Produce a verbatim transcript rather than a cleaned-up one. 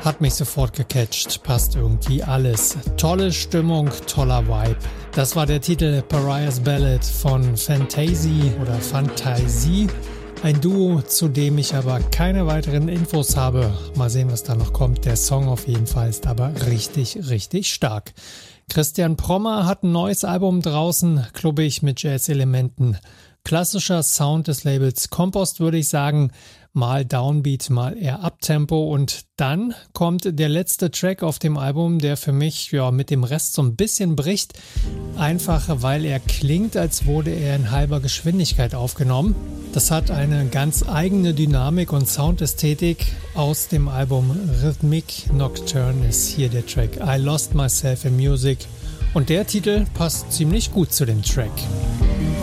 hat mich sofort gecatcht, passt irgendwie alles. Tolle Stimmung, toller Vibe. Das war der Titel Pariah's Ballad von Fantasy oder Fantasie. Ein Duo, zu dem ich aber keine weiteren Infos habe. Mal sehen, was da noch kommt. Der Song auf jeden Fall ist aber richtig, richtig stark. Christian Prommer hat ein neues Album draußen, klubbig mit Jazz-Elementen. Klassischer Sound des Labels Compost, würde ich sagen. Mal Downbeat, mal eher Uptempo. Und dann kommt der letzte Track auf dem Album, der für mich ja mit dem Rest so ein bisschen bricht. Einfach, weil er klingt, als wurde er in halber Geschwindigkeit aufgenommen. Das hat eine ganz eigene Dynamik und Soundästhetik. Aus dem Album Rhythmic Nocturne ist hier der Track I Lost Myself in Music. Und der Titel passt ziemlich gut zu dem Track.